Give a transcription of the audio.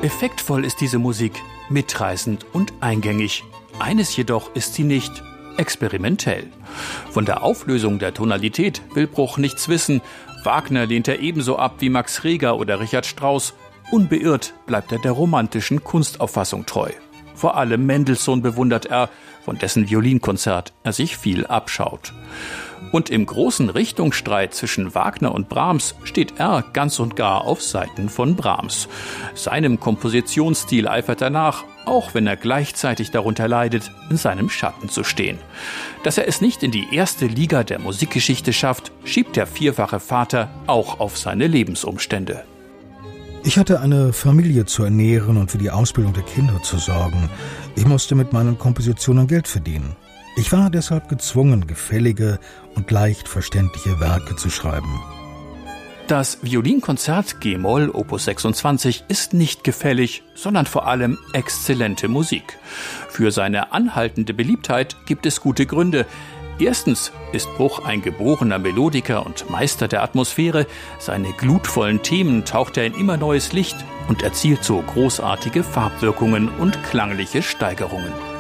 Effektvoll ist diese Musik, mitreißend und eingängig. Eines jedoch ist sie nicht: experimentell. Von der Auflösung der Tonalität will Bruch nichts wissen. Wagner lehnt er ebenso ab wie Max Reger oder Richard Strauss. Unbeirrt bleibt er der romantischen Kunstauffassung treu. Vor allem Mendelssohn bewundert er, von dessen Violinkonzert er sich viel abschaut. Und im großen Richtungsstreit zwischen Wagner und Brahms steht er ganz und gar auf Seiten von Brahms. Seinem Kompositionsstil eifert er nach, auch wenn er gleichzeitig darunter leidet, in seinem Schatten zu stehen. Dass er es nicht in die erste Liga der Musikgeschichte schafft, schiebt der vierfache Vater auch auf seine Lebensumstände. Ich hatte eine Familie zu ernähren und für die Ausbildung der Kinder zu sorgen. Ich musste mit meinen Kompositionen Geld verdienen. Ich war deshalb gezwungen, gefällige und leicht verständliche Werke zu schreiben. Das Violinkonzert G-Moll Opus 26 ist nicht gefällig, sondern vor allem exzellente Musik. Für seine anhaltende Beliebtheit gibt es gute Gründe. Erstens ist Bruch ein geborener Melodiker und Meister der Atmosphäre. Seine glutvollen Themen taucht er in immer neues Licht und erzielt so großartige Farbwirkungen und klangliche Steigerungen.